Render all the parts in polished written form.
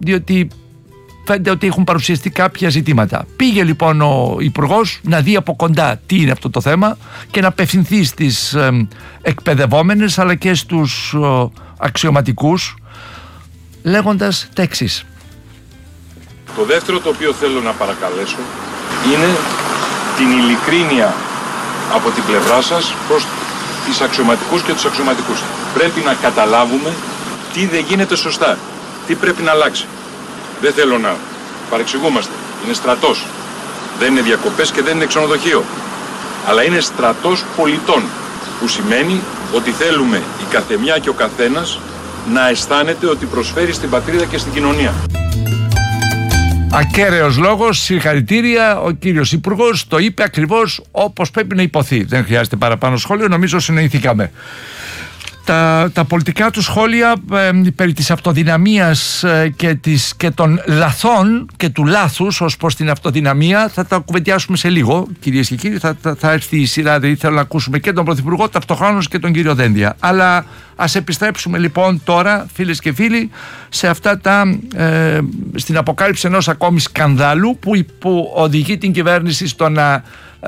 διότι φαίνεται ότι έχουν παρουσιαστεί κάποια ζητήματα. Πήγε λοιπόν ο Υπουργός να δει από κοντά τι είναι αυτό το θέμα και να απευθυνθεί στις εκπαιδευόμενες αλλά και στους αξιωματικούς, λέγοντας τα εξής. Το δεύτερο το οποίο θέλω να παρακαλέσω είναι την ειλικρίνεια από την πλευρά σας προς τις αξιωματικούς και τους αξιωματικούς. Πρέπει να καταλάβουμε τι δεν γίνεται σωστά, τι πρέπει να αλλάξει. Δεν θέλω να παρεξηγούμαστε. Είναι στρατός. Δεν είναι διακοπές και δεν είναι ξενοδοχείο. Αλλά είναι στρατός πολιτών. Που σημαίνει ότι θέλουμε η καθεμιά και ο καθένας να αισθάνεται ότι προσφέρει στην πατρίδα και στην κοινωνία. Ακέραιος λόγος, συγχαρητήρια. Ο κύριος Υπουργός το είπε ακριβώς όπως πρέπει να υποθεί. Δεν χρειάζεται παραπάνω σχόλιο, νομίζω συνοηθήκαμε. Τα πολιτικά του σχόλια περί της αυτοδυναμίας και των λαθών και του λάθους ως προς την αυτοδυναμία θα τα κουβεντιάσουμε σε λίγο, κυρίες και κύριοι. Θα έρθει η σειρά, δηλαδή θέλω να ακούσουμε και τον Πρωθυπουργό ταυτοχρόνως και τον κύριο Δένδια. Αλλά ας επιστρέψουμε λοιπόν τώρα, φίλες και φίλοι, σε αυτά στην αποκάλυψη ενός ακόμη σκανδάλου που οδηγεί την κυβέρνηση στο να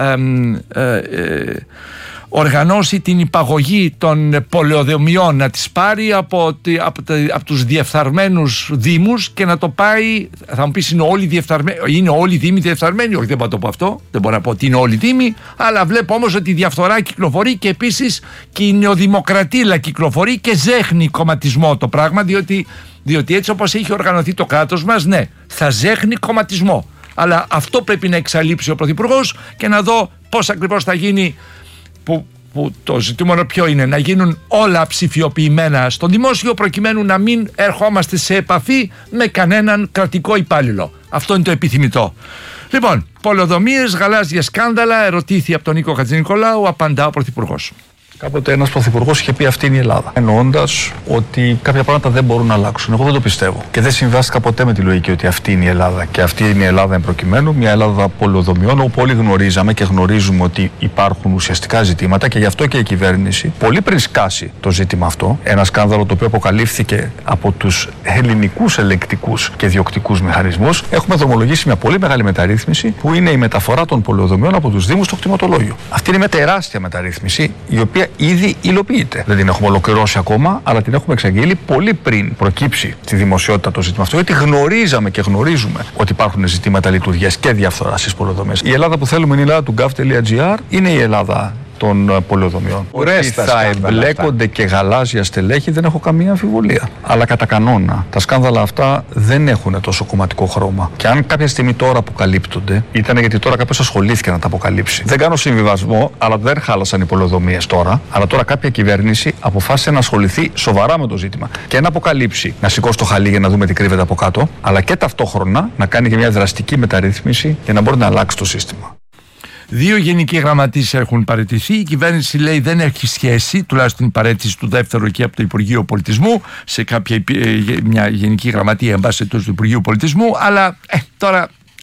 οργανώσει την υπαγωγή των πολεοδομιών, να τις πάρει από τους διεφθαρμένους δήμους και να το πάει. Θα μου πεις, είναι όλοι οι δήμοι διεφθαρμένοι? Όχι, δεν μπορώ να το πω αυτό, δεν μπορώ να πω ότι είναι όλοι οι δήμοι, αλλά βλέπω όμως ότι η διαφθορά κυκλοφορεί και επίσης και η νεοδημοκρατία κυκλοφορεί και ζέχνει κομματισμό το πράγμα, διότι έτσι όπως έχει οργανωθεί το κράτος μας, ναι, θα ζέχνει κομματισμό. Αλλά αυτό πρέπει να εξαλείψει ο Πρωθυπουργός και να δω πώς ακριβώς θα γίνει. Που το ζητούμενο ποιο είναι? Να γίνουν όλα ψηφιοποιημένα στο δημόσιο, προκειμένου να μην ερχόμαστε σε επαφή με κανέναν κρατικό υπάλληλο. Αυτό είναι το επιθυμητό. Λοιπόν, πολεοδομίες, γαλάζια σκάνδαλα, ερωτήθη από τον Νίκο Χατζηνικολάου, απαντά ο Πρωθυπουργός. Κάποτε ένας πρωθυπουργός είχε πει αυτή είναι η Ελλάδα. Εννοώντας ότι κάποια πράγματα δεν μπορούν να αλλάξουν. Εγώ δεν το πιστεύω. Και δεν συμβάστηκα ποτέ με τη λογική ότι αυτή είναι η Ελλάδα. Και αυτή είναι η Ελλάδα εν προκειμένου, μια Ελλάδα πολεοδομιών, όπου όλοι γνωρίζαμε και γνωρίζουμε ότι υπάρχουν ουσιαστικά ζητήματα και γι' αυτό και η κυβέρνηση, πολύ πριν σκάσει το ζήτημα αυτό, ένα σκάνδαλο το οποίο αποκαλύφθηκε από τους ελληνικούς ελεκτικούς και διοκτικούς μηχανισμούς, έχουμε δρομολογήσει μια πολύ μεγάλη μεταρρύθμιση που είναι η μεταφορά των πολεοδομιών από τους Δήμους στο κτηματολόγιο. Αυτή είναι μια τεράστια μεταρρύθμιση, η οποία ήδη υλοποιείται. Δεν την έχουμε ολοκληρώσει ακόμα, αλλά την έχουμε εξαγγείλει πολύ πριν προκύψει στη δημοσιότητα το ζήτημα αυτό, γιατί γνωρίζαμε και γνωρίζουμε ότι υπάρχουν ζητήματα λειτουργίας και διαφθοράς στις πολεοδομίες. Η Ελλάδα που θέλουμε είναι η Ελλάδα του gov.gr, είναι η Ελλάδα των πολεοδομιών. Ότι θα εμπλέκονται και γαλάζια στελέχη δεν έχω καμία αμφιβολία. Αλλά κατά κανόνα τα σκάνδαλα αυτά δεν έχουν τόσο κομματικό χρώμα. Και αν κάποια στιγμή τώρα αποκαλύπτονται, ήταν γιατί τώρα κάποιος ασχολήθηκε να τα αποκαλύψει. Δεν κάνω συμβιβασμό, αλλά δεν χάλασαν οι πολεοδομίες τώρα. Αλλά τώρα κάποια κυβέρνηση αποφάσισε να ασχοληθεί σοβαρά με το ζήτημα. Και να αποκαλύψει, να σηκώσει το χαλί για να δούμε τι κρύβεται από κάτω, αλλά και ταυτόχρονα να κάνει και μια δραστική μεταρρύθμιση για να μπορεί να αλλάξει το σύστημα. 2 γενικοί γραμματείς έχουν παραιτηθεί. Η κυβέρνηση λέει δεν έχει σχέση, τουλάχιστον η παραίτηση του δεύτερου εκεί από το Υπουργείο Πολιτισμού, σε μια γενική γραμματεία εν πάση του Υπουργείου Πολιτισμού. Αλλά τώρα,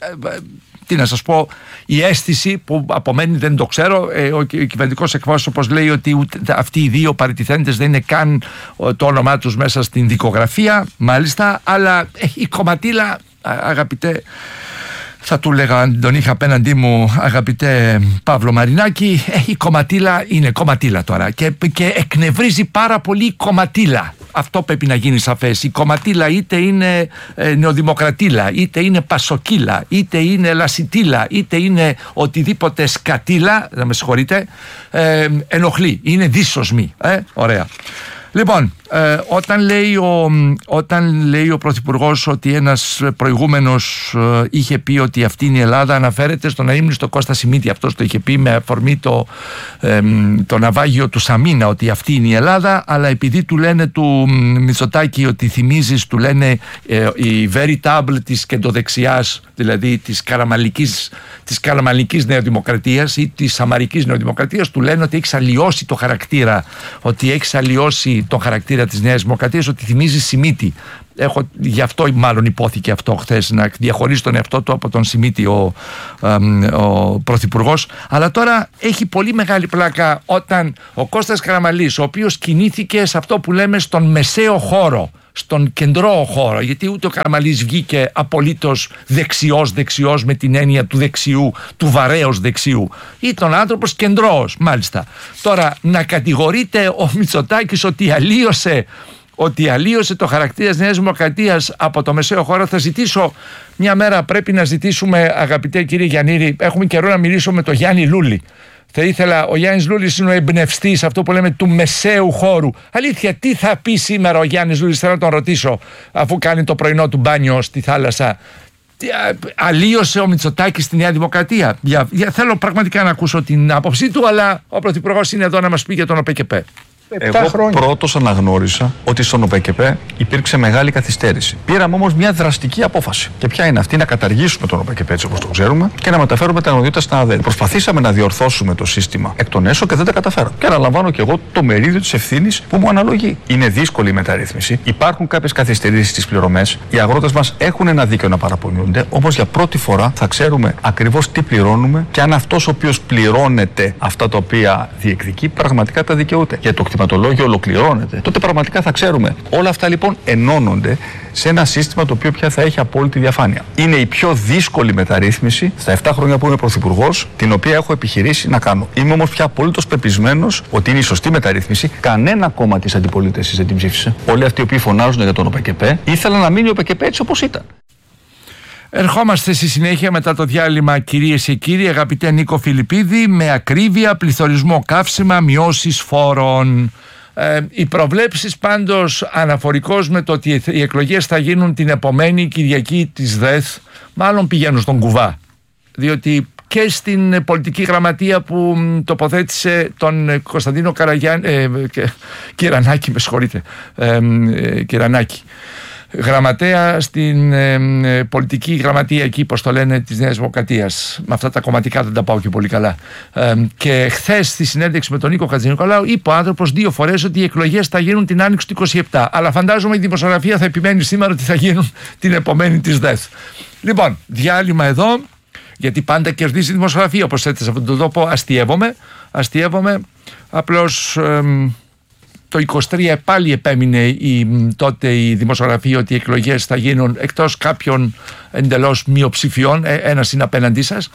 τι να σας πω, η αίσθηση που απομένει δεν το ξέρω. Ο κυβερνητικός εκπρόσωπος λέει ότι αυτοί οι 2 παραιτηθέντες δεν είναι καν το όνομά τους μέσα στην δικογραφία, μάλιστα. Αλλά η κομματίλα, αγαπητέ, θα του λέγα αν τον είχα απέναντί μου, αγαπητέ Παύλο Μαρινάκη, η κομματίλα είναι κομματίλα τώρα και εκνευρίζει πάρα πολύ η κομματίλα. Αυτό πρέπει να γίνει σαφές. Η κομματίλα είτε είναι νεοδημοκρατίλα, είτε είναι πασοκίλα, είτε είναι λασιτίλα, είτε είναι οτιδήποτε σκατίλα, να με συγχωρείτε, ενοχλεί, είναι δύσοσμη. Ωραία. Λοιπόν, όταν λέει ο Πρωθυπουργός ότι ένας προηγούμενος είχε πει ότι αυτή είναι η Ελλάδα, αναφέρεται στον αείμνηστο Κώστα Σιμίτη. Αυτός το είχε πει με αφορμή το ναυάγιο του Σαμίνα, ότι αυτή είναι η Ελλάδα, αλλά επειδή του λένε του Μητσοτάκη ότι θυμίζεις, του λένε η veritable της κεντροδεξιάς, δηλαδή της καραμαλικής νεοδημοκρατίας ή της σαμαρικής νεοδημοκρατίας, του λένε ότι έχεις αλλοιώσει το χαρακτήρα, ότι έχεις αλλοιώσει τον χαρακτήρα της Νέας Δημοκρατίας, ότι θυμίζει Σιμίτη. Γι' αυτό μάλλον υπόθηκε αυτό χθες, να διαχωρίσει τον εαυτό του από τον Σιμίτη ο Πρωθυπουργός. Αλλά τώρα έχει πολύ μεγάλη πλάκα όταν ο Κώστας Καραμαλής, ο οποίος κινήθηκε σε αυτό που λέμε στον μεσαίο χώρο, στον κεντρό χώρο, γιατί ούτε ο Καραμαλής βγήκε απολύτως δεξιός με την έννοια του δεξιού, του βαρέως δεξιού. Ήταν άνθρωπος κεντρός, μάλιστα. Τώρα, να κατηγορείται ο Μητσοτάκης ότι αλλίωσε το χαρακτήρα της Νέας Δημοκρατίας από το μεσαίο χώρο. Θα ζητήσω μια μέρα, πρέπει να ζητήσουμε, αγαπητέ κύριε Γιαννήρη, έχουμε καιρό να μιλήσουμε με τον Γιάννη Λούλη. Θα ήθελα, ο Γιάννης Λούλης είναι ο εμπνευστής, αυτό που λέμε, του μεσαίου χώρου. Αλήθεια, τι θα πει σήμερα ο Γιάννης Λούλης, θέλω να τον ρωτήσω, αφού κάνει το πρωινό του μπάνιο στη θάλασσα. Αλλίωσε ο Μητσοτάκης στη Νέα Δημοκρατία? Θέλω πραγματικά να ακούσω την άποψή του, αλλά ο Πρωθυπουργός είναι εδώ να μας πει για τον ΟΠΚΠ. Εγώ πρώτος αναγνώρισα ότι στον ΟΠΚΠ υπήρξε μεγάλη καθυστέρηση. Πήραμε όμως μια δραστική απόφαση. Και ποια είναι αυτή? Να καταργήσουμε τον ΟΠΚΠ έτσι όπως το ξέρουμε και να μεταφέρουμε τα αρμοδιότητα στα ΑΔΕΛ. Προσπαθήσαμε να διορθώσουμε το σύστημα εκ των έσω και δεν τα καταφέραμε. Και αναλαμβάνω και εγώ το μερίδιο της ευθύνης που μου αναλογεί. Είναι δύσκολη η μεταρρύθμιση. Υπάρχουν κάποιες καθυστερήσεις στις πληρωμές. Οι αγρότες μας έχουν ένα δίκαιο να παραπονιούνται. Όμως για πρώτη φορά θα ξέρουμε ακριβώς τι πληρώνουμε και αν αυτός ο οποίος πληρώνεται αυτά τα οποία διεκδικεί πραγματικά τα δικαιούται. Και το κτηματολόγιο ολοκληρώνεται, τότε πραγματικά θα ξέρουμε. Όλα αυτά λοιπόν ενώνονται σε ένα σύστημα το οποίο πια θα έχει απόλυτη διαφάνεια. Είναι η πιο δύσκολη μεταρρύθμιση στα 7 χρόνια που είμαι πρωθυπουργός, την οποία έχω επιχειρήσει να κάνω. Είμαι όμως πια απολύτως πεπισμένος ότι είναι η σωστή μεταρρύθμιση. Κανένα κόμμα της αντιπολίτευσης δεν την ψήφισε. Όλοι αυτοί οι οποίοι φωνάζουν για τον ΟΠΚΠ ήθελαν να μείνει ο ΟΠΚΠ έτσι όπως ήταν. Ερχόμαστε στη συνέχεια μετά το διάλειμμα, κυρίες και κύριοι, αγαπητέ Νίκο Φιλιππίδη, με ακρίβεια, πληθωρισμό καύσιμα, μειώσεις φόρων. Οι προβλέψεις πάντως αναφορικώς με το ότι οι εκλογές θα γίνουν την επομένη Κυριακή της ΔΕΘ, μάλλον πηγαίνουν στον κουβά. Διότι και στην πολιτική γραμματεία που τοποθέτησε τον Κωνσταντίνο Κυρανάκη, με συγχωρείτε, Κυρανάκη, γραμματέα στην πολιτική γραμματεία εκεί, πώς το λένε, της Νέας Δημοκρατίας. Με αυτά τα κομματικά δεν τα πάω και πολύ καλά. Και χθες στη συνέντευξη με τον Νίκο Χατζηνικολάου είπε ο άνθρωπος 2 φορές ότι οι εκλογές θα γίνουν την Άνοιξη του 27. Αλλά φαντάζομαι η δημοσιογραφία θα επιμένει σήμερα ότι θα γίνουν την επομένη της ΔΕΘ. Λοιπόν, διάλειμμα εδώ, γιατί πάντα κερδίζει η δημοσιογραφία, όπως έτσι σε αυτόν τον τόπο. Αστειεύομαι. Απλώς το 23 πάλι επέμεινε τότε η δημοσιογραφία ότι οι εκλογές θα γίνουν, εκτός κάποιων εντελώς μειοψηφιών, ένας είναι απέναντί σας,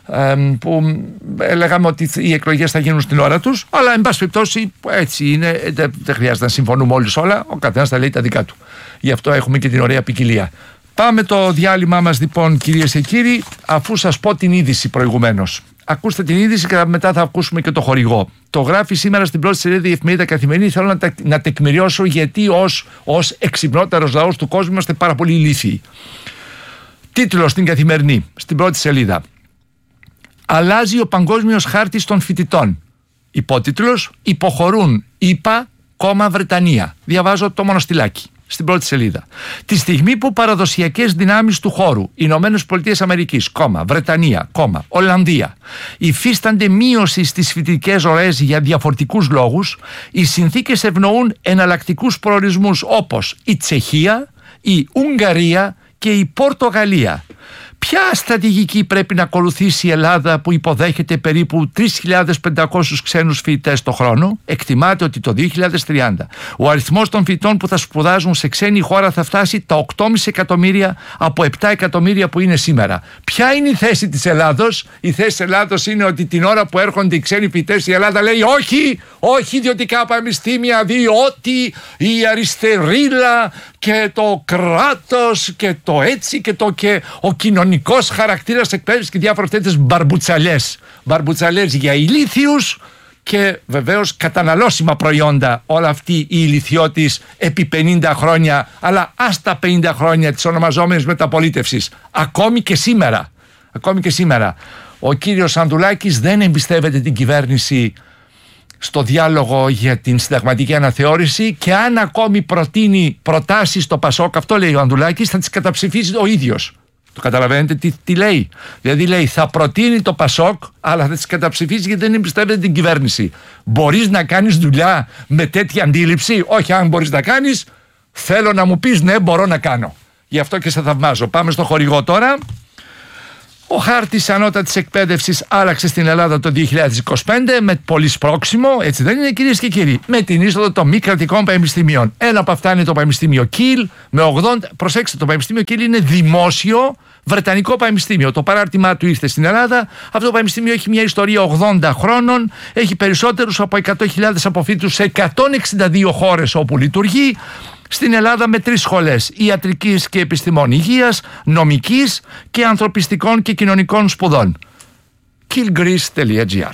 που λέγαμε ότι οι εκλογές θα γίνουν στην ώρα τους, αλλά εν πάση περιπτώσει έτσι είναι, δεν χρειάζεται να συμφωνούμε όλοι σε όλα, ο καθένας θα λέει τα δικά του. Γι' αυτό έχουμε και την ωραία ποικιλία. Πάμε το διάλειμμά μας λοιπόν, κυρίες και κύριοι, αφού σας πω την είδηση προηγουμένως. Ακούστε την είδηση και μετά θα ακούσουμε και το χορηγό. Το γράφει σήμερα στην πρώτη σελίδα η εφημερίδα Καθημερινή. Θέλω να τεκμηριώσω γιατί ως εξυπνότερος λαός του κόσμου είμαστε πάρα πολύ ηλίθιοι. Τίτλος στην Καθημερινή, στην πρώτη σελίδα. Αλλάζει ο παγκόσμιος χάρτης των φοιτητών. Υπότιτλος, υποχωρούν ΗΠΑ, Βρετανία. Διαβάζω το μονοστιλάκι. Στην πρώτη σελίδα. Τη στιγμή που παραδοσιακές δυνάμεις του χώρου, Ηνωμένες Πολιτείες Αμερικής, Βρετανία, Ολλανδία, υφίστανται μείωση στις φοιτητικές ροές για διαφορετικούς λόγους, οι συνθήκες ευνοούν εναλλακτικούς προορισμούς όπως η Τσεχία, η Ουγγαρία και η Πορτογαλία. Ποια στρατηγική πρέπει να ακολουθήσει η Ελλάδα που υποδέχεται περίπου 3.500 ξένους φοιτητές το χρόνο? Εκτιμάται ότι το 2030 ο αριθμός των φοιτητών που θα σπουδάζουν σε ξένη χώρα θα φτάσει τα 8,5 εκατομμύρια από 7 εκατομμύρια που είναι σήμερα. Ποια είναι η θέση της Ελλάδος? Η θέση της Ελλάδος είναι ότι την ώρα που έρχονται οι ξένοι φοιτητές, η Ελλάδα λέει όχι ιδιωτικά πανεπιστήμια, διότι η αριστερίλα και το κράτος και το έτσι και ο κοινωνικός χαρακτήρας εκπαίδευσης και διάφορες τέτοιες μπαρμπουτσαλές για ηλίθιους και βεβαίως καταναλώσιμα προϊόντα, όλα αυτή η ηλιθιώτης επί 50 χρόνια, αλλά άστα 50 χρόνια της ονομαζόμενης μεταπολίτευσης. Ακόμη και σήμερα ο κύριος Ανδουλάκης δεν εμπιστεύεται την κυβέρνηση στο διάλογο για την συνταγματική αναθεώρηση και αν ακόμη προτείνει προτάσεις στο Πασόκ, αυτό λέει ο Ανδουλάκης, θα τις καταψηφίσει ο ίδιος. Το καταλαβαίνετε τι λέει? Δηλαδή λέει θα προτείνει το Πασόκ αλλά θα τις καταψηφίσει γιατί δεν εμπιστεύεται την κυβέρνηση. Μπορείς να κάνεις δουλειά με τέτοια αντίληψη? Όχι, αν μπορείς να κάνεις, θέλω να μου πεις ναι, μπορώ να κάνω. Γι' αυτό και σε θαυμάζω. Πάμε στο χορηγό τώρα. Ο χάρτης ανώτατης εκπαίδευσης άλλαξε στην Ελλάδα το 2025 με πολύ σπρώξιμο, έτσι δεν είναι κυρίες και κύριοι, με την είσοδο των μη κρατικών πανεπιστημίων. Ένα από αυτά είναι το Πανεπιστήμιο Κιλ με 80. Προσέξτε, το Πανεπιστήμιο Κιλ είναι δημόσιο βρετανικό πανεπιστήμιο. Το παράρτημά του ήρθε στην Ελλάδα. Αυτό το πανεπιστήμιο έχει μια ιστορία 80 χρόνων. Έχει περισσότερους από 100.000 αποφύτους σε 162 χώρες όπου λειτουργεί. Στην Ελλάδα με 3 σχολές: ιατρικής και επιστημών υγείας, νομικής και ανθρωπιστικών και κοινωνικών σπουδών. killgreece.gr.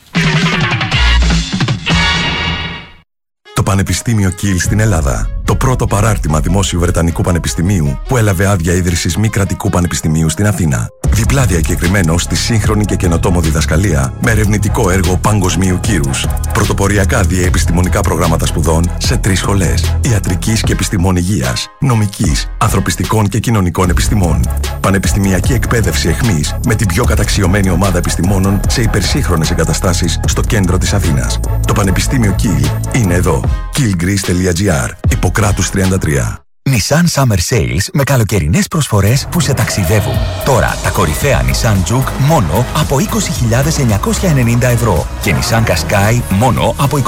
Το Πανεπιστήμιο Κιλ στην Ελλάδα. Το πρώτο παράρτημα δημόσιου βρετανικού πανεπιστημίου που έλαβε άδεια ίδρυσης μη κρατικού πανεπιστημίου στην Αθήνα. Διπλά διακεκριμένο στη σύγχρονη και καινοτόμο διδασκαλία με ερευνητικό έργο παγκοσμίου κύρους. Πρωτοποριακά διεπιστημονικά προγράμματα σπουδών σε 3 σχολές: ιατρικής και επιστημών υγείας, νομικής, ανθρωπιστικών και κοινωνικών επιστημών. Πανεπιστημιακή εκπαίδευση εχμής με την πιο καταξιωμένη ομάδα επιστημόνων σε υπερσύγχρονες εγκαταστάσεις στο κέντρο της Αθήνας. Το Πανεπιστήμιο Κιλ είναι εδώ. killgreece.gr. Ιπποκράτους 33. Nissan Summer Sales με καλοκαιρινές προσφορές που σε ταξιδεύουν. Τώρα τα κορυφαία Nissan Juke μόνο από 20.990 ευρώ και Nissan Qashqai μόνο από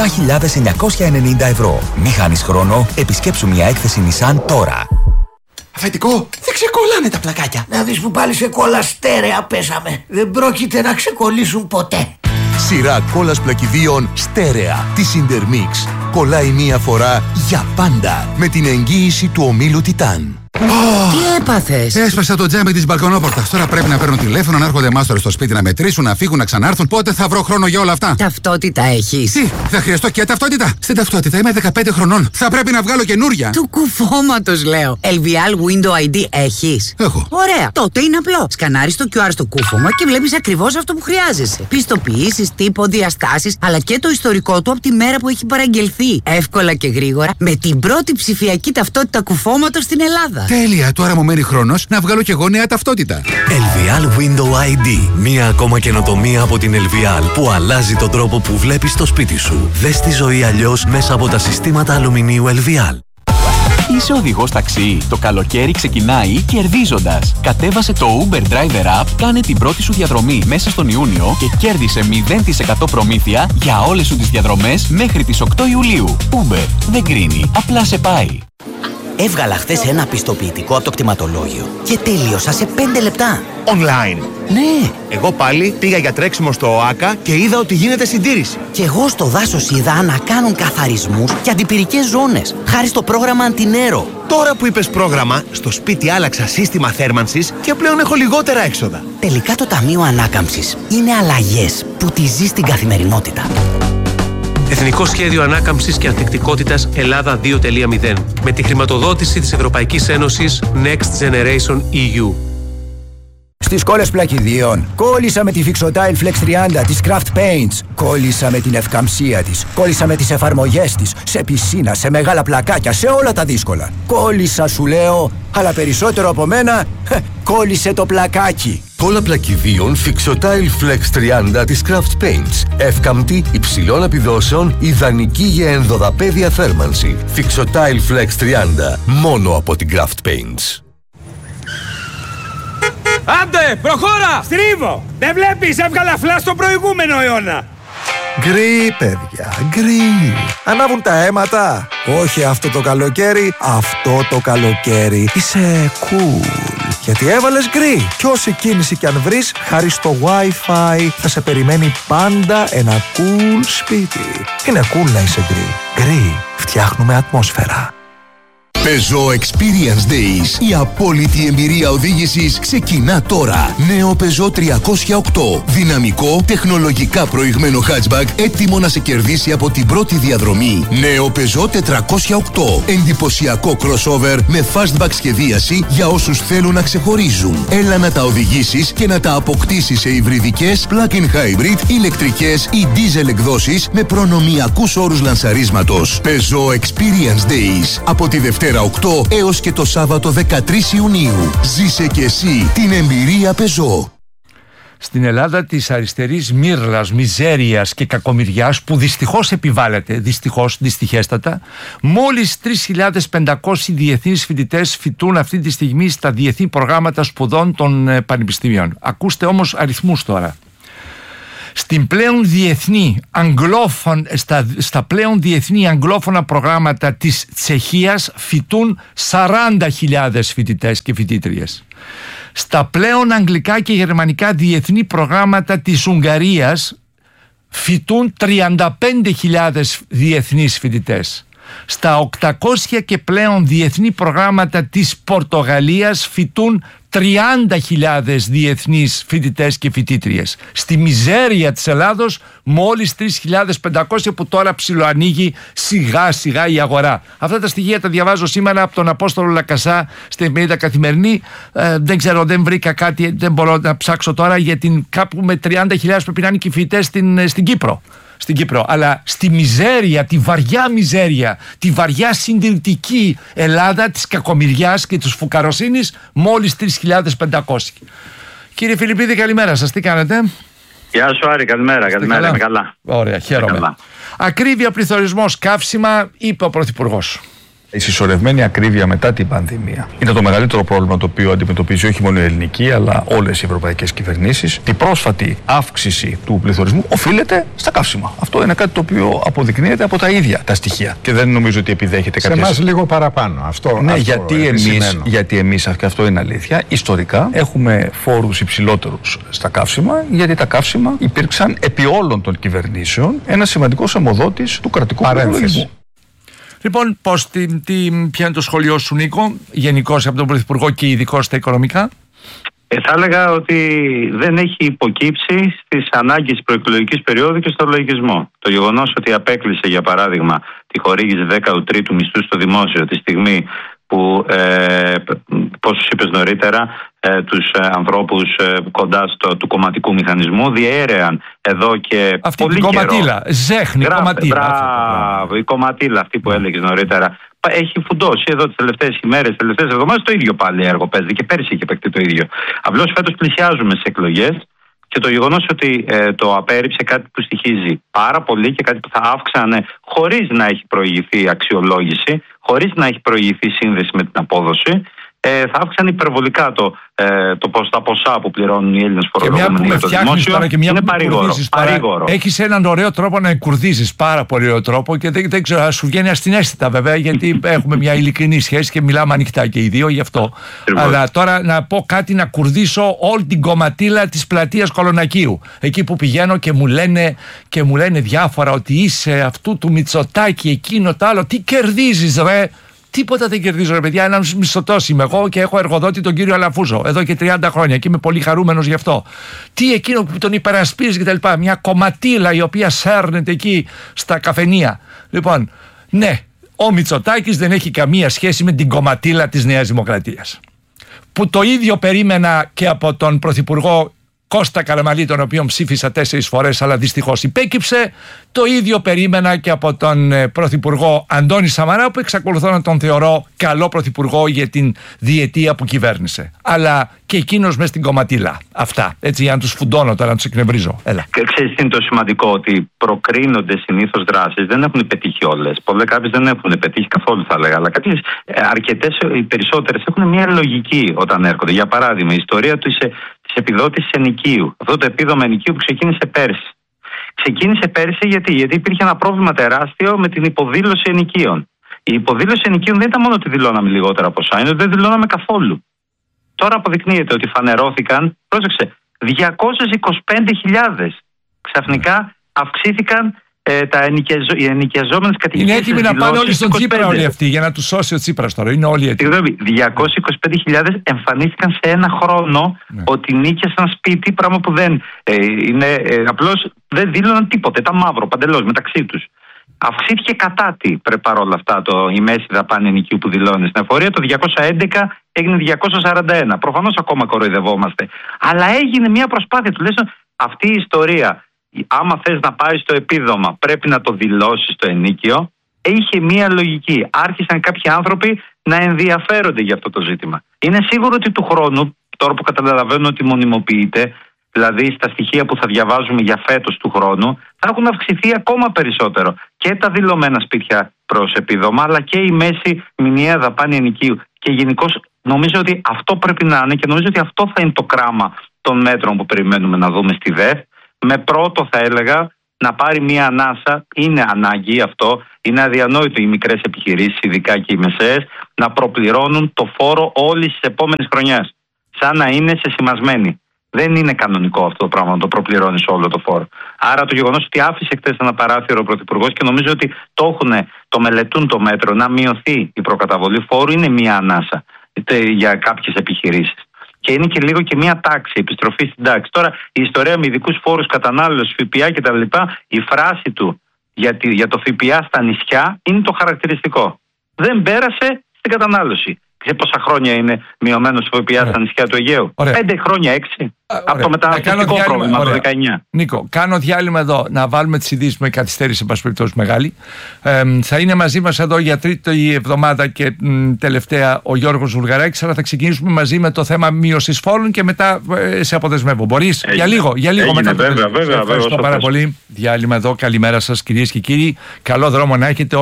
27.990 ευρώ. Μη χάνεις χρόνο, επισκέψου μια έκθεση Nissan τώρα. Αφεντικό, δεν ξεκολλάνε τα πλακάκια. Να δεις που πάλι σε κόλλα στέρεα πέσαμε. Δεν πρόκειται να ξεκολλήσουν ποτέ. Σειρά κόλλας πλακιδίων στέρεα της Intermix. Κολλάει μία φορά για πάντα με την εγγύηση του ομίλου Τιτάν. Τι έπαθες? Έσπασα το τζάμι της μπαλκονόπορτας. Τώρα πρέπει να παίρνω τηλέφωνο, να έρχονται μάστορες στο σπίτι να μετρήσουν, να φύγουν, να ξανάρθουν. Πότε θα βρω χρόνο για όλα αυτά? Ταυτότητα έχεις? Τι, θα χρειαστώ και ταυτότητα? Στην ταυτότητα είμαι 15 χρονών. Θα πρέπει να βγάλω καινούρια. Του κουφώματος λέω. LVL Window ID έχεις? Έχω. Ωραία, τότε είναι απλό. Σκανάρεις το QR στο κούφωμα και βλέπεις ακριβώς αυτό που χρειάζεσαι. Πιστοποιήσεις, τύπο, διαστάσεις, αλλά και το ιστορικό του από τη μέρα που έχει παραγγελθεί. Εύκολα και γρήγορα με την πρώτη ψηφιακή ταυτότητα κουφώματος στην Ελλάδα. Τέλεια, τώρα μου μένει χρόνος να βγάλω και εγώ νέα ταυτότητα. LVL Window ID. Μία ακόμα καινοτομία από την LVL που αλλάζει τον τρόπο που βλέπεις το σπίτι σου. Δες τη ζωή αλλιώς μέσα από τα συστήματα αλουμινίου LVL. Είσαι οδηγός ταξί? Το καλοκαίρι ξεκινάει κερδίζοντας. Κατέβασε το Uber Driver App, κάνε την πρώτη σου διαδρομή μέσα στον Ιούνιο και κέρδισε 0% προμήθεια για όλες σου τις διαδρομές μέχρι τις 8 Ιουλίου. Uber δεν κρίνει, απλά σε πάει. Έβγαλα χθες ένα πιστοποιητικό από το κτηματολόγιο και τελείωσα σε 5 λεπτά. Online. Ναι. Εγώ πάλι πήγα για τρέξιμο στο ΟΑΚΑ και είδα ότι γίνεται συντήρηση. Και εγώ στο δάσος είδα να κάνουν καθαρισμούς και αντιπυρικές ζώνες, χάρη στο πρόγραμμα Αντινέρο. Τώρα που είπες πρόγραμμα, στο σπίτι άλλαξα σύστημα θέρμανσης και πλέον έχω λιγότερα έξοδα. Τελικά το Ταμείο Ανάκαμψης είναι αλλαγές που τη ζεις στην καθημερινότητα. Εθνικό Σχέδιο Ανάκαμψης και Ανθεκτικότητας Ελλάδα 2.0 με τη χρηματοδότηση της Ευρωπαϊκής Ένωσης Next Generation EU. Στις κόλλες πλακιδίων, κόλλησα με τη Fixotile Flex 30 της Craft Paints. Κόλλησα με την ευκαμψία της. Κόλλησα με τις εφαρμογές της. Σε πισίνα, σε μεγάλα πλακάκια, σε όλα τα δύσκολα. Κόλλησα σου λέω, αλλά περισσότερο από μένα, κόλλησε το πλακάκι. Κόλλα πλακιδίων Fixotile Flex 30 της Craft Paints. Εύκαμπτη, υψηλών επιδόσεων, ιδανική για ενδοδαπέδια θέρμανση. Fixotile Flex 30, μόνο από την Craft Paints. Άντε, προχώρα! Στρίβω! Δεν βλέπεις, έβγαλα φλα στο προηγούμενο αιώνα! Γκρι, παιδιά, γκρι. Ανάβουν τα αίματα. Όχι αυτό το καλοκαίρι, αυτό το καλοκαίρι. Είσαι cool. Γιατί έβαλες γκρι. Κι όση κίνηση κι αν βρεις, χάρη στο Wi-Fi, θα σε περιμένει πάντα ένα cool σπίτι. Είναι cool να είσαι γκρι. Γκρι. Φτιάχνουμε ατμόσφαιρα. Peugeot Experience Days. Η απόλυτη εμπειρία οδήγησης ξεκινά τώρα. Νέο Peugeot 308. Δυναμικό, τεχνολογικά προηγμένο hatchback, έτοιμο να σε κερδίσει από την πρώτη διαδρομή. Νέο Peugeot 408. Εντυπωσιακό crossover με fastback σχεδίαση για όσους θέλουν να ξεχωρίζουν. Έλα να τα οδηγήσεις και να τα αποκτήσεις σε υβριδικές, plug-in hybrid, ηλεκτρικές ή diesel εκδόσεις με προνομιακούς όρους λανσαρίσματος. Peugeot Experience Days. Από τη Δευτέρα 8 έως και το Σάββατο 13 Ιουνίου. Ζήσε και εσύ την εμπειρία Peugeot. στην Ελλάδα της αριστερής μύρλας, μιζέριας και κακομοιριάς που δυστυχώς επιβάλλεται, δυστυχέστατα, μόλις 3.500 διεθνείς φοιτητές φοιτούν αυτή τη στιγμή στα διεθνή προγράμματα σπουδών των πανεπιστήμιων. Ακούστε όμως αριθμούς τώρα. Στα πλέον διεθνή αγγλόφωνα προγράμματα της Τσεχίας φοιτούν 40.000 φοιτητές και φοιτήτριες. Στα πλέον αγγλικά και γερμανικά διεθνή προγράμματα της Ουγγαρίας φοιτούν 35.000 διεθνείς φοιτητές. Στα 800 και πλέον διεθνή προγράμματα της Πορτογαλίας φοιτούν 30.000 διεθνείς φοιτητές και φοιτήτριες. Στη μιζέρια της Ελλάδος μόλις 3.500 που τώρα ψιλοανοίγει σιγά σιγά η αγορά. Αυτά τα στοιχεία τα διαβάζω σήμερα από τον Απόστολο Λακασά στην εφημερίδα Καθημερινή. Δεν ξέρω, δεν βρήκα κάτι, δεν μπορώ να ψάξω τώρα, γιατί κάπου με 30.000 πρέπει να είναι και οι φοιτητές στην Κύπρο. Αλλά στη μιζέρια, τη βαριά μιζέρια, τη βαριά συντηρητική Ελλάδα της κακομοιριάς και της φουκαροσύνης, μόλις 3.500. Κύριε Φιλιππίδη, καλημέρα σας, τι κάνετε? Γεια σου Άρη, καλημέρα, είμαι καλά. Ωραία, χαίρομαι. Ακρίβεια, πληθωρισμός, καύσιμα, είπε ο Πρωθυπουργός. Η συσσωρευμένη ακρίβεια μετά την πανδημία είναι το μεγαλύτερο πρόβλημα το οποίο αντιμετωπίζει όχι μόνο η ελληνική αλλά όλες οι ευρωπαϊκές κυβερνήσεις. Η πρόσφατη αύξηση του πληθωρισμού οφείλεται στα καύσιμα. Αυτό είναι κάτι το οποίο αποδεικνύεται από τα ίδια τα στοιχεία και δεν νομίζω ότι επιδέχεται σε εμάς λίγο παραπάνω. Ναι, γιατί εμείς, και αυτό είναι αλήθεια, ιστορικά έχουμε φόρους υψηλότερους στα καύσιμα, γιατί τα καύσιμα υπήρξαν επί όλων των κυβερνήσεων ένα σημαντικό αιμοδότης του κρατικού προϋπολογισμού. Λοιπόν, ποιο είναι το σχολείο σου, Νίκο, γενικώς από τον Πρωθυπουργό και ειδικώς στα οικονομικά? Θα έλεγα ότι δεν έχει υποκύψει στις ανάγκες της προεκλογικής περίοδου και στο λογισμό. Το γεγονός ότι απέκλεισε, για παράδειγμα, τη χορήγηση 13ου μισθού στο δημόσιο τη στιγμή που, πώς είπες νωρίτερα, τους ανθρώπους κοντά του κομματικού μηχανισμού διέρεαν εδώ και αυτή πολύ την καιρό. Κομματίλα, ζέχνη κομματίλα. Μπράβο, η κομματίλα αυτή που έλεγες νωρίτερα. Έχει φουντώσει εδώ τις τελευταίες ημέρες, τις τελευταίες εβδομάδες, το ίδιο πάλι έργο παίζει και πέρσι είχε παιχτεί το ίδιο. Απλώς φέτος πλησιάζουμε σε εκλογές και το γεγονός ότι το απέρριψε κάτι που στοιχίζει πάρα πολύ και κάτι που θα αύξανε χωρίς να έχει προηγηθεί αξιολόγηση, χωρίς να έχει προηγηθεί σύνδεση με την απόδοση, θα αύξανε υπερβολικά τα ποσά που πληρώνουν οι Έλληνες φορολογούμενοι για το δημόσιο. Είναι παρήγορο. Έχεις έναν ωραίο τρόπο να κουρδίζεις, πάρα πολύ ωραίο τρόπο, και δεν ξέρω, σου βγαίνει αστιναίσθητα βέβαια, γιατί έχουμε μια ειλικρινή σχέση και μιλάμε ανοιχτά και οι δύο γι' αυτό. Αλλά τώρα να πω κάτι, να κουρδίσω όλη την κομματίλα της πλατείας Κολονακίου. Εκεί που πηγαίνω και μου λένε διάφορα, ότι είσαι αυτού του Μητσοτάκη, εκείνο το άλλο. Τι κερδίζεις, ρε? Τίποτα δεν κερδίζω, ρε παιδιά. Ένα μισθωτός είμαι εγώ και έχω εργοδότη τον κύριο Αλαφούζο εδώ και 30 χρόνια και είμαι πολύ χαρούμενος γι' αυτό. Τι εκείνο που τον υπερασπίζει κτλ. Μια κομματίλα η οποία σέρνεται εκεί στα καφενεία. Λοιπόν, ναι, ο Μητσοτάκης δεν έχει καμία σχέση με την κομματίλα της Νέας Δημοκρατίας. Που το ίδιο περίμενα και από τον Πρωθυπουργό Κώστα Καραμανλή, τον οποίον ψήφισα 4 φορές, αλλά δυστυχώς υπέκυψε. Το ίδιο περίμενα και από τον Πρωθυπουργό Αντώνη Σαμαρά, που εξακολουθώ να τον θεωρώ καλό Πρωθυπουργό για την διετία που κυβέρνησε. Αλλά και εκείνος μες στην κομματίλα. Αυτά. Έτσι, για να τους φουντώνω τώρα, να τους εκνευρίζω. Έλα. Και ξέρεις τι είναι το σημαντικό? Ότι προκρίνονται συνήθως δράσεις, δεν έχουν πετύχει όλες. Πολλές κάποιες δεν έχουν πετύχει καθόλου, θα έλεγα. Αλλά κάποιες, αρκετές, οι περισσότερες έχουν μια λογική όταν έρχονται. Για παράδειγμα, η ιστορία της επιδότησης ενοικίου. Αυτό το επίδομα ενοικίου που ξεκίνησε πέρσι. Ξεκίνησε πέρσι γιατί υπήρχε ένα πρόβλημα τεράστιο με την υποδήλωση ενοικίων. Η υποδήλωση ενοικίων δεν ήταν μόνο ότι δηλώναμε λιγότερα ποσά, είναι ότι δεν δηλώναμε καθόλου. Τώρα αποδεικνύεται ότι φανερώθηκαν, πρόσεξε, 225.000. Ξαφνικά αυξήθηκαν οι ενοικιαζόμενες κατοικίες. Είναι έτοιμοι να πάνε όλοι στον Τσίπρα όλοι αυτοί για να τους σώσει ο Τσίπρας τώρα. Είναι όλοι έτοιμοι. 225.000 εμφανίστηκαν σε ένα χρόνο ότι νίκιασαν σπίτι, πράγμα που δεν είναι. Απλώς δεν δήλωναν τίποτε. Ήταν μαύρο παντελώς μεταξύ τους. Αυξήθηκε κατά τι παρόλα αυτά η μέση δαπάνη ενοικίου που δηλώνει στην εφορία. Το 211 έγινε 241. Προφανώς ακόμα κοροϊδευόμαστε. Αλλά έγινε μια προσπάθεια τουλάχιστον αυτή η ιστορία. Άμα θες να πάρεις το επίδομα, πρέπει να το δηλώσεις το ενίκιο. Είχε μία λογική. Άρχισαν κάποιοι άνθρωποι να ενδιαφέρονται για αυτό το ζήτημα. Είναι σίγουρο ότι του χρόνου, τώρα που καταλαβαίνουν ότι μονιμοποιείται, δηλαδή στα στοιχεία που θα διαβάζουμε για φέτος του χρόνου, θα έχουν αυξηθεί ακόμα περισσότερο και τα δηλωμένα σπίτια προς επίδομα, αλλά και η μέση μηνιαία δαπάνη ενοικίου. Και γενικώς νομίζω ότι αυτό πρέπει να είναι, και νομίζω ότι αυτό θα είναι το κράμα των μέτρων που περιμένουμε να δούμε στη ΔΕΘ. Με πρώτο, θα έλεγα, να πάρει μία ανάσα. Είναι ανάγκη αυτό. Είναι αδιανόητο οι μικρές επιχειρήσεις, ειδικά και οι μεσαίες, να προπληρώνουν το φόρο όλης της επόμενης χρονιάς. Σαν να είναι σεσημασμένοι. Δεν είναι κανονικό αυτό το πράγμα να το προπληρώνεις όλο το φόρο. Άρα το γεγονός ότι άφησε χτες ένα παράθυρο ο Πρωθυπουργός, και νομίζω ότι το μελετούν το μέτρο, να μειωθεί η προκαταβολή φόρου, είναι μία ανάσα για κάποιες επιχειρήσεις. Και είναι και λίγο και μία τάξη, επιστροφή στην τάξη. Τώρα η ιστορία με ειδικούς φόρους κατανάλωσης, ΦΠΑ κτλ., η φράση του για το ΦΠΑ στα νησιά είναι το χαρακτηριστικό. Δεν πέρασε στην κατανάλωση. Σε πόσα χρόνια είναι μειωμένος ο ΦΠΑ στα νησιά του Αιγαίου? 5 χρόνια, 6. Από το μεταναστευτικό πρόβλημα το 19. Νίκο, κάνω διάλειμμα εδώ να βάλουμε τις ειδήσεις με καθυστέρηση, εν πάση περιπτώσει μεγάλη. Θα είναι μαζί μας εδώ για τρίτη εβδομάδα και τελευταία ο Γιώργος Βουλγαράκης, αλλά θα ξεκινήσουμε μαζί με το θέμα μείωσης φόρων και μετά σε αποδεσμεύω. Μπορείς? Για λίγο μετά. Βέβαια. Ευχαριστώ πάρα πολύ. Διάλειμμα εδώ. Καλημέρα σας, κυρίες και κύριοι. Καλό δρόμο να έχετε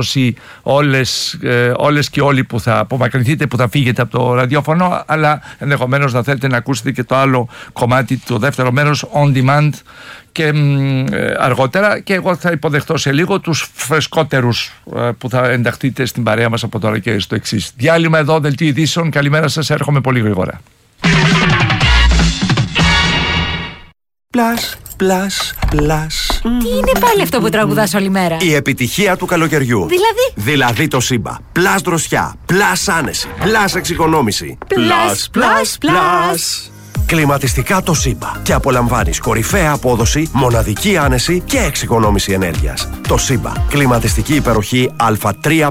όλες και όλοι που θα απομακρυνθείτε, που θα φύγετε από το ραδιόφωνο, αλλά ενδεχομένως να θέλετε να ακούσετε και το άλλο κομμάτι, το δεύτερο μέρος on demand και αργότερα, και εγώ θα υποδεχτώ σε λίγο τους φρεσκότερους που θα ενταχθείτε στην παρέα μας από τώρα και στο εξής. Διάλειμμα εδώ, δελτίο ειδήσεων. Καλημέρα σας, έρχομαι πολύ γρήγορα. Πλας. Τι είναι πάλι αυτό που τραγουδάς όλη μέρα? Η επιτυχία του καλοκαιριού. Δηλαδή το Σύμπα. Πλας δροσιά, πλας άνεση, πλας εξοικονόμηση. Πλας. Κλιματιστικά το Σύμπα. Και απολαμβάνεις κορυφαία απόδοση, μοναδική άνεση και εξοικονόμηση ενέργειας. Το Σύμπα. Κλιματιστική υπεροχή Α3+.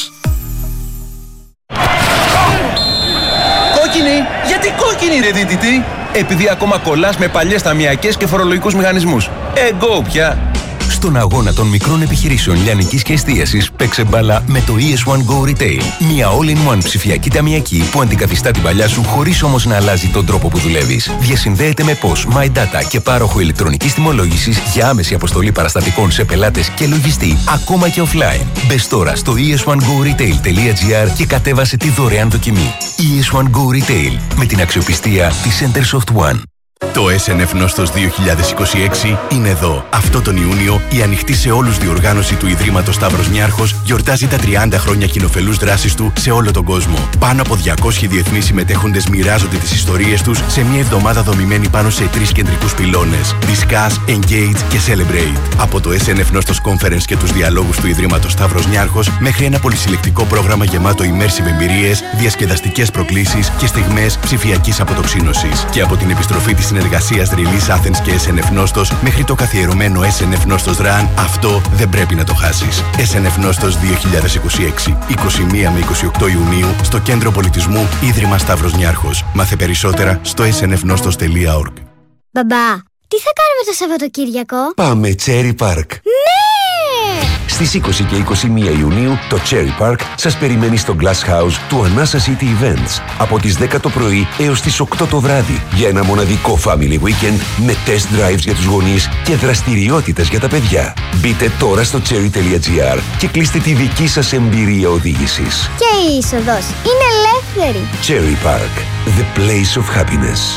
Κόκκινη! Γιατί κόκκινη, ρε δίτητη? Επειδή ακόμα κολλάς με παλιές ταμιακές και φορολογικούς μηχανισμούς. Go πια! Στον αγώνα των μικρών επιχειρήσεων λιανικής και εστίασης, παίξε μπάλα με το ES1 Go Retail. Μια all-in-one ψηφιακή ταμιακή που αντικαθιστά την παλιά σου χωρίς όμως να αλλάζει τον τρόπο που δουλεύεις. Διασυνδέεται με POS, My Data και πάροχο ηλεκτρονικής τιμολόγησης για άμεση αποστολή παραστατικών σε πελάτες και λογιστή, ακόμα και offline. Μπες τώρα στο es1goretail.gr και κατέβασε τη δωρεάν δοκιμή. ES1 Go Retail, με την αξιοπιστία της Centersoft One. Το SNF Νόστος 2026 είναι εδώ. Αυτό τον Ιούνιο η ανοιχτή σε όλους διοργάνωση του Ιδρύματος Σταύρος Νιάρχος γιορτάζει τα 30 χρόνια κοινοφελούς δράσης του σε όλο τον κόσμο. Πάνω από 200 διεθνείς συμμετέχοντες μοιράζονται τις ιστορίες τους σε μια εβδομάδα δομημένη πάνω σε 3 κεντρικούς πυλώνες: Discuss, Engage και Celebrate. Από το SNF Νόστος Conference και τους διαλόγους του Ιδρύματος Σταύρος Νιάρχος μέχρι ένα πολυσυλλεκτικό πρόγραμμα γεμάτο immersive εμπειρίες, διασκεδαστικές προκλήσεις και στιγμές ψηφιακής αποτοξίνωσης. Και από την επιστροφή της συνεργασίας Release Athens και SNF Νόστος μέχρι το καθιερωμένο SNF Νόστος Run, αυτό δεν πρέπει να το χάσεις. SNF Νόστος 2026, 21 με 28 Ιουνίου, στο Κέντρο Πολιτισμού Ίδρυμα Σταύρος Νιάρχος. Μάθε περισσότερα στο snfnostos.org. Μπαμπά, τι θα κάνουμε το Σαββατοκύριακο? Πάμε Cherry Park. Ναι! Στις 20 και 21 Ιουνίου το Cherry Park σας περιμένει στο Glass House του Anasa City Events από τις 10 το πρωί έως τις 8 το βράδυ για ένα μοναδικό family weekend με test drives για τους γονείς και δραστηριότητες για τα παιδιά. Μπείτε τώρα στο cherry.gr και κλείστε τη δική σας εμπειρία οδήγησης. Και η είσοδος είναι ελεύθερη. Cherry Park, the place of happiness.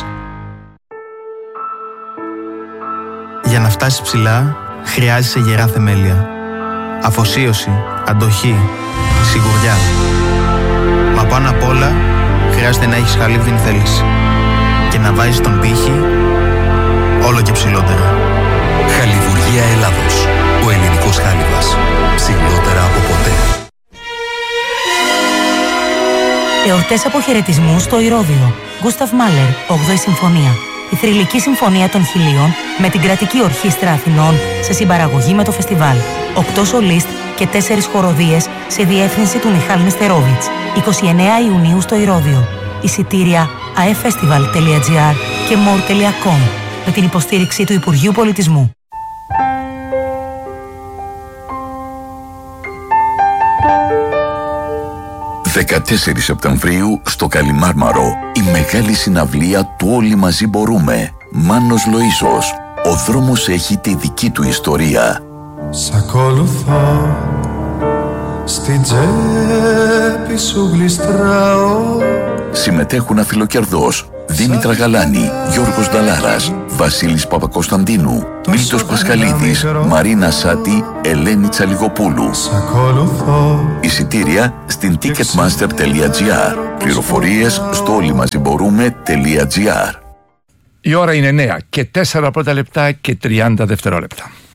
Για να φτάσεις ψηλά, χρειάζεσαι γερά θεμέλια. Αφοσίωση, αντοχή, σιγουριά. Μα πάνω απ' όλα, χρειάζεται να έχεις χαλίβδιν θέληση. Και να βάζεις τον πύχη όλο και ψηλότερα. Χαλιβουργία Ελλάδος. Ο ελληνικός χάλιβας. Ψηλότερα από ποτέ. Εορτές αποχαιρετισμού στο Ηρώδειο. Γκούσταβ Μάλερ, 8η Συμφωνία. Η θρυλική συμφωνία των Χιλίων με την Κρατική Ορχήστρα Αθηνών σε συμπαραγωγή με το φεστιβάλ. 8 σολίστ και 4 χοροδίες σε διεύθυνση του Μιχάλ Νεστερόβιτς. 29 Ιουνίου στο Ηρώδειο. Εισιτήρια aeffestival.gr και more.com με την υποστήριξη του Υπουργείου Πολιτισμού. 14 Σεπτεμβρίου στο Καλιμάρμαρο η μεγάλη συναυλία του Όλοι Μαζί Μπορούμε. Μάνος Λοΐσος. Ο δρόμος έχει τη δική του ιστορία. Σ' ακολουθώ, στην τσέπη σου γλιστράω. Συμμετέχουν Αφιλοκερδός, Δήμητρα Γαλάνη, Γιώργος Νταλάρας, Βασίλης Παπακοσταντίνου, Μίλτος Πασχαλίδης, Μαρίνα Σάτη, Ελένη Τσαλιγοπούλου. Εισιτήρια στην ticketmaster.gr. Πληροφορίες στο όλοιμαζιμπορούμε.gr. Η ώρα είναι 9 και 4 πρώτα λεπτά και 30 δευτερόλεπτα.